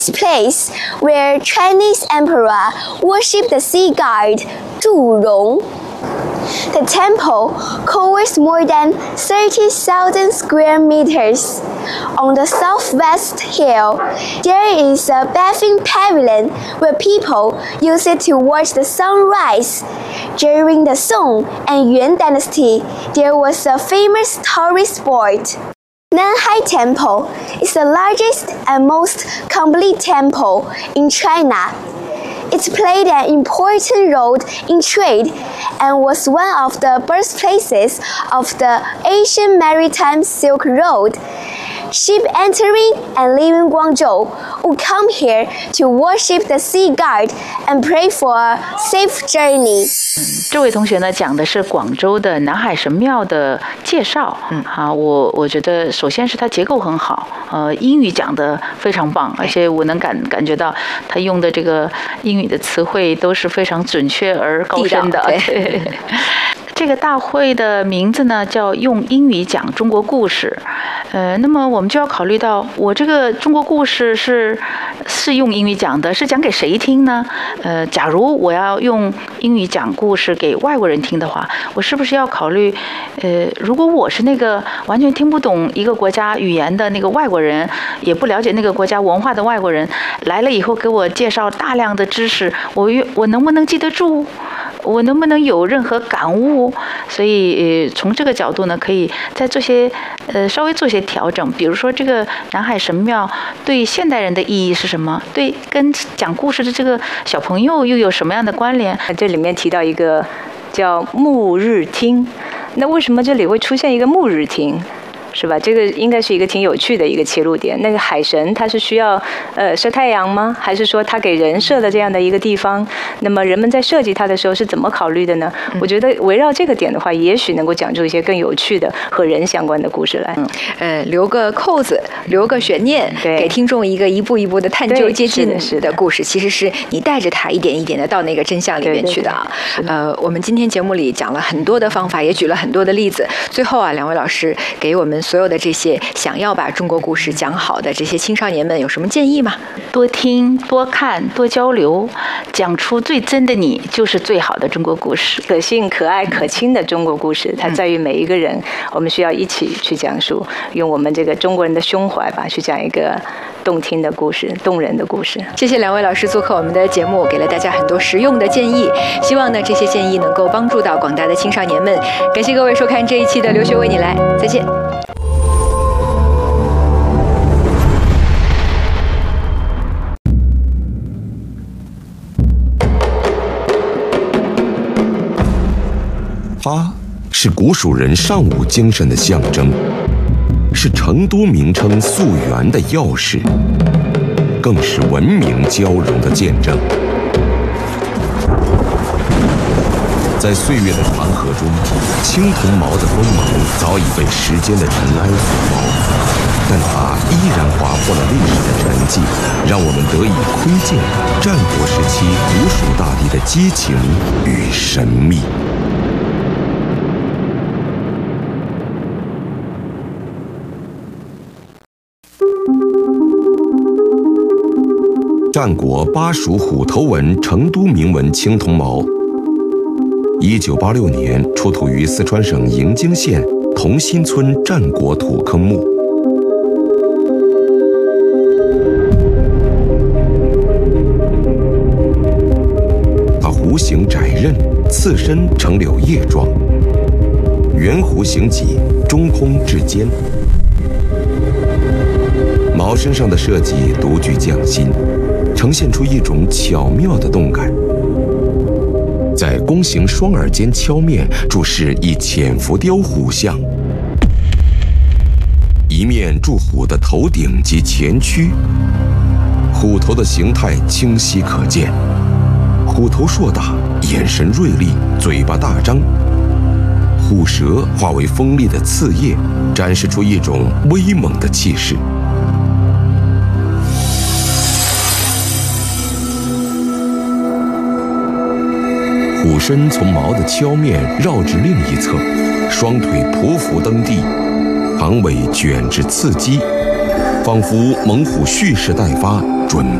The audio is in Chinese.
place where Chinese emperor worshipped the sea god Zhu Rong. The temple covers more than 30,000 square meters. On the southwest hill, there is a bathing pavilion where people use it to watch the sunrise. During the Song and Yuan dynasty, there was a famous tourist spot. Nanhai Temple is the largest and most complete temple in China. It played an important role in trade and was one of the birthplaces of the Asian Maritime Silk Road. Ship entering and leaving Guangzhou would come here to worship the sea god and pray for a safe journey. 这位同学呢讲的是广州的南海神庙的介绍。我觉得首先是它结构很好，英语讲的非常棒，而且我能感觉到他用的这个英语的词汇都是非常准确而高深的。对。这个大会的名字呢叫用英语讲中国故事。那么我们就要考虑到，我这个中国故事是用英语讲的，是讲给谁听呢？假如我要用英语讲故事给外国人听的话，我是不是要考虑，如果我是那个完全听不懂一个国家语言的那个外国人，也不了解那个国家文化的外国人，来了以后给我介绍大量的知识，我能不能记得住？我能不能有任何感悟？所以从这个角度呢，可以再做些稍微做些调整。比如说这个南海神庙对现代人的意义是什么？对跟讲故事的这个小朋友又有什么样的关联？ 这里面提到一个叫暮日厅，那为什么这里会出现一个暮日厅？是吧？这个应该是一个挺有趣的一个切入点。那个海神他是需要晒太阳吗？还是说他给人设的这样的一个地方？那么人们在设计它的时候是怎么考虑的呢？我觉得围绕这个点的话，也许能够讲出一些更有趣的和人相关的故事来。 留个扣子，留个悬念，给听众一步一步的探究接近的故事。其实是你带着他一点一点的到那个真相里面去的啊。我们今天节目里讲了很多的方法，也举了很多的例子。最后啊，两位老师给我们所有的这些想要把中国故事讲好的这些青少年们有什么建议吗？ 多听、多看、多交流，讲出最真的你，就是最好的中国故事。 可信、可爱、可亲的中国故事，它在于每一个人，我们需要一起去讲述，用我们这个中国人的胸怀吧，去讲一个动听的故事、动人的故事。 谢谢两位老师做客我们的节目，给了大家很多实用的建议。希望呢这些建议能够帮助到广大的青少年们。感谢各位收看这一期的《留学为你来》，再见。 它是古蜀人尚武精神的象征，是成都名称溯源的钥匙，更是文明交融的见证。在岁月的长河中，青铜矛的锋芒早已被时间的尘埃所包，但它依然划破了历史的沉寂，让我们得以窥见战国时期古蜀大地的激情与神秘。战国巴蜀虎头纹成都铭文青铜矛，1986年出土于四川省营京县同心村战国土坑墓。它弧形窄刃，刺身呈柳叶状，圆弧形脊，中空至尖。矛身上的设计独具匠心，呈现出一种巧妙的动感。在弓形双耳间敲面注视一潜伏雕虎像，一面注虎的头顶及前躯，虎头的形态清晰可见，虎头硕大，眼神锐利，嘴巴大张，虎舌化为锋利的刺叶，展示出一种威猛的气势。虎身从矛的敲面绕至另一侧，双腿匍匐蹬地，昂尾卷至刺肌， 仿佛猛虎蓄势待发，准